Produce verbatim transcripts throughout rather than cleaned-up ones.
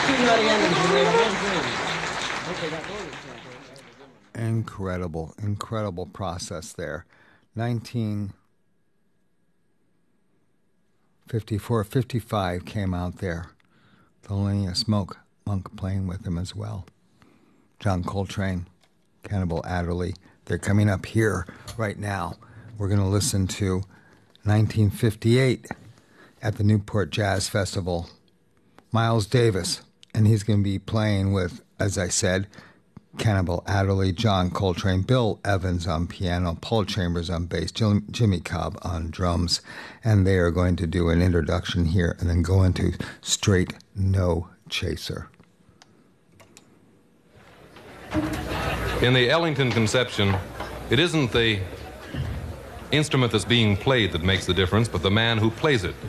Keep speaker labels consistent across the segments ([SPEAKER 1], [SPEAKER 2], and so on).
[SPEAKER 1] Incredible, incredible process there. nineteen fifty-four, fifty-five came out there. Thelonious Monk, Monk playing with him as well. John Coltrane, Cannibal Adderley. They're coming up here right now. We're going to listen to nineteen fifty-eight at the Newport Jazz Festival. Miles Davis, and he's going to be playing with, as I said, Cannibal Adderley, John Coltrane, Bill Evans on piano, Paul Chambers on bass, Jim, Jimmy Cobb on drums, and they are going to do an introduction here and then go into straight No Chaser.
[SPEAKER 2] In the Ellington conception, it isn't the instrument that's being played that makes the difference, but the man who plays it.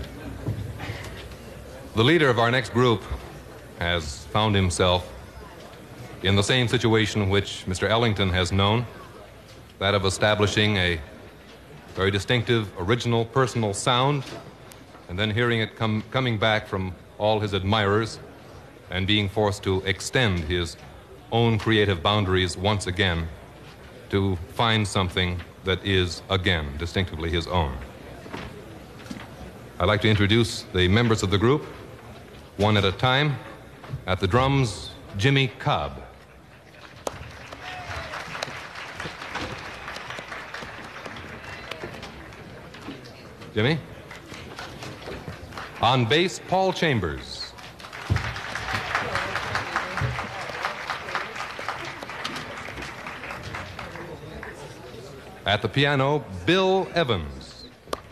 [SPEAKER 2] The leader of our next group has found himself in the same situation which Mister Ellington has known, that of establishing a very distinctive, original, personal sound, and then hearing it come, coming back from all his admirers and being forced to extend his own creative boundaries once again to find something that is, again, distinctively his own. I'd like to introduce the members of the group, one at a time. At the drums, Jimmy Cobb. Jimmy. On bass, Paul Chambers. At the piano, Bill Evans.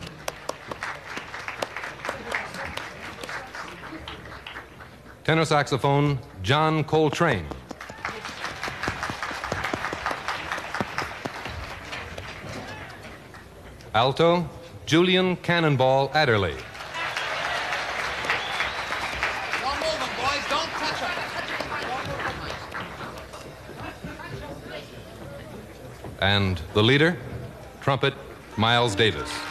[SPEAKER 2] Tenor saxophone, John Coltrane. Alto, Julian Cannonball Adderley.
[SPEAKER 3] Don't move them, boys. Don't touch them.
[SPEAKER 2] And the leader, trumpet, Miles Davis.